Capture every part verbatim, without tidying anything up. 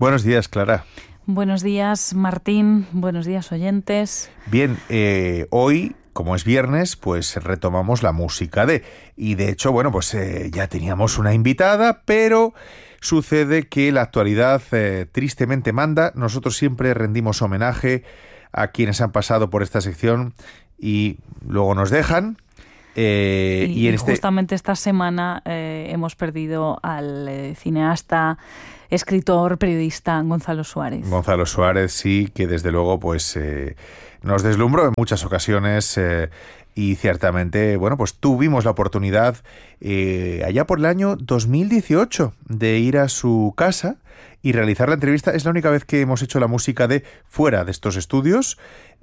Buenos días, Clara. Buenos días, Martín. Buenos días, oyentes. Bien, eh, hoy, como es viernes, pues retomamos la música de... Y de hecho, bueno, pues eh, ya teníamos una invitada, pero sucede que la actualidad eh, tristemente manda. Nosotros siempre rendimos homenaje a quienes han pasado por esta sección y luego nos dejan. Eh, y, y, en y este... justamente esta semana eh, hemos perdido al eh, cineasta, escritor, periodista Gonzalo Suárez. Gonzalo Suárez, sí, que desde luego pues eh, nos deslumbró en muchas ocasiones eh, y ciertamente, bueno, pues tuvimos la oportunidad eh, allá por el año dos mil dieciocho de ir a su casa y realizar la entrevista. Es la única vez que hemos hecho la música de fuera de estos estudios.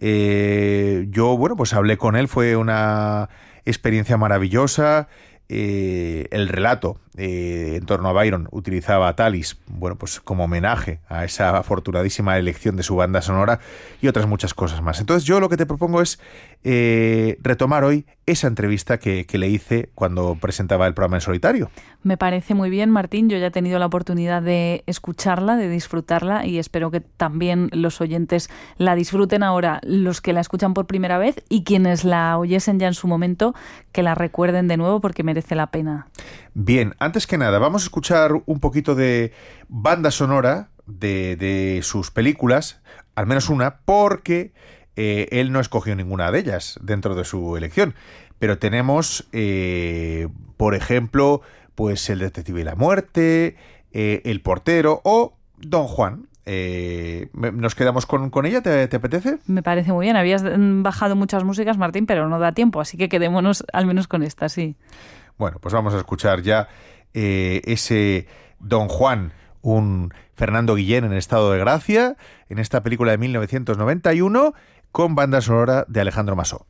Eh, yo, bueno, pues hablé con él, fue una experiencia maravillosa. Eh, el relato eh, en torno a Byron utilizaba a Thalys, bueno, pues como homenaje a esa afortunadísima elección de su banda sonora y otras muchas cosas más. Entonces yo lo que te propongo es eh, retomar hoy esa entrevista que, que le hice cuando presentaba el programa en solitario. Me parece muy bien, Martín. Yo ya he tenido la oportunidad de escucharla, de disfrutarla y espero que también los oyentes la disfruten ahora, los que la escuchan por primera vez y quienes la oyesen ya en su momento, que la recuerden de nuevo porque merece la pena. Bien, antes que nada, vamos a escuchar un poquito de banda sonora de, de sus películas, al menos una, porque eh, él no escogió ninguna de ellas dentro de su elección. Pero tenemos, eh, por ejemplo, pues El detective y la muerte, eh, El portero o Don Juan. Eh, ¿Nos quedamos con, con ella? ¿Te, ¿Te apetece? Me parece muy bien. Habías bajado muchas músicas, Martín, pero no da tiempo, así que quedémonos al menos con esta, sí. Bueno, pues vamos a escuchar ya eh, ese Don Juan, un Fernando Guillén en estado de gracia, en esta película de mil novecientos noventa y uno, con banda sonora de Alejandro Masó.